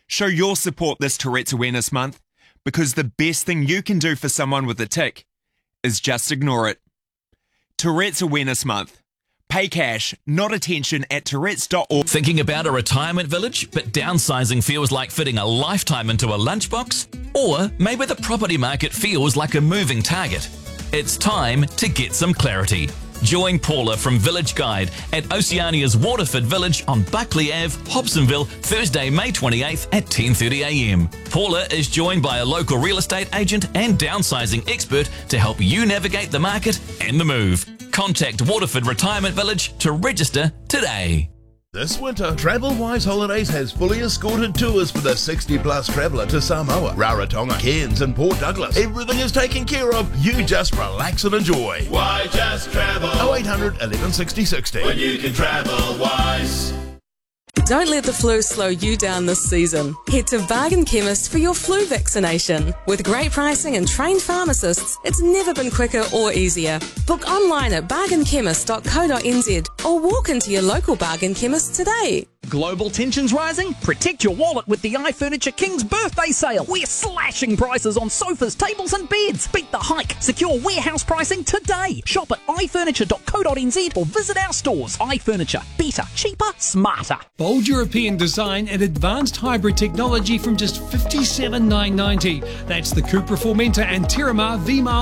Show your support this Tourette's Awareness Month, because the best thing you can do for someone with a tic is just ignore it. Tourette's Awareness Month. Pay cash, not attention at tourettes.org. Thinking about a retirement village, but downsizing feels like fitting a lifetime into a lunchbox? Or maybe the property market feels like a moving target. It's time to get some clarity. Join Paula from Village Guide at Oceania's Waterford Village on Buckley Ave, Hobsonville, Thursday, May 28th at 10:30am. Paula is joined by a local real estate agent and downsizing expert to help you navigate the market and the move. Contact Waterford Retirement Village to register today. This winter, TravelWise Holidays has fully escorted tours for the 60-plus traveller to Samoa, Rarotonga, Cairns and Port Douglas. Everything is taken care of. You just relax and enjoy. Why just travel? 0800 11 60 60. When you can travel wise. Don't let the flu slow you down this season. Head to Bargain Chemist for your flu vaccination. With great pricing and trained pharmacists, it's never been quicker or easier. Book online at bargainchemist.co.nz or walk into your local Bargain Chemist today. Global tensions rising? Protect your wallet with the iFurniture King's birthday sale. We're slashing prices on sofas, tables and beds. Beat the hike. Secure warehouse pricing today. Shop at ifurniture.co.nz or visit our stores. iFurniture. Better, cheaper, smarter. Bold European design and advanced hybrid technology from just $57,990. That's the Cupra Formentor and Terramar V-Mile